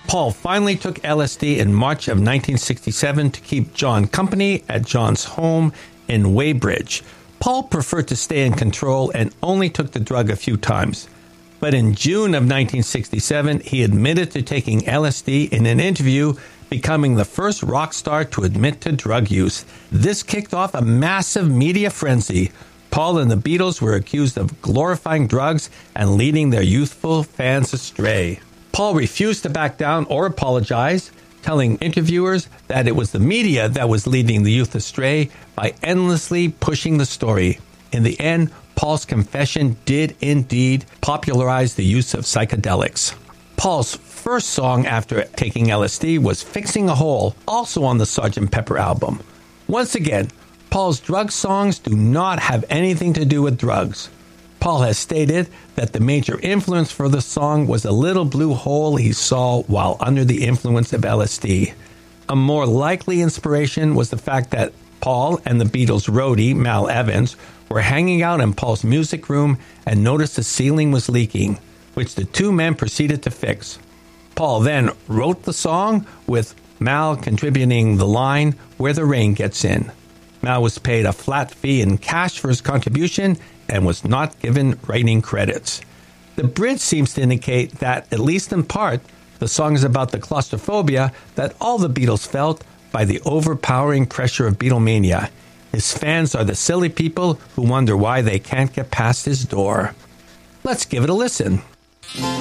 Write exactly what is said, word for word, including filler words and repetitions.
Paul finally took L S D in March of nineteen sixty-seven to keep John company at John's home in Weybridge. Paul preferred to stay in control and only took the drug a few times. But in June of nineteen sixty-seven, he admitted to taking L S D in an interview, becoming the first rock star to admit to drug use. This kicked off a massive media frenzy. Paul and the Beatles were accused of glorifying drugs and leading their youthful fans astray. Paul refused to back down or apologize, telling interviewers that it was the media that was leading the youth astray by endlessly pushing the story. In the end, Paul's confession did indeed popularize the use of psychedelics. Paul's first song after taking L S D was Fixing a Hole, also on the Sergeant Pepper album. Once again, Paul's drug songs do not have anything to do with drugs. Paul has stated that the major influence for the song was a little blue hole he saw while under the influence of L S D. A more likely inspiration was the fact that Paul and the Beatles' roadie, Mal Evans, were hanging out in Paul's music room and noticed the ceiling was leaking, which the two men proceeded to fix. Paul then wrote the song, with Mal contributing the line, "Where the Rain Gets In." Mal was paid a flat fee in cash for his contribution and was not given writing credits. The bridge seems to indicate that, at least in part, the song is about the claustrophobia that all the Beatles felt by the overpowering pressure of Beatlemania. His fans are the silly people who wonder why they can't get past his door. Let's give it a listen.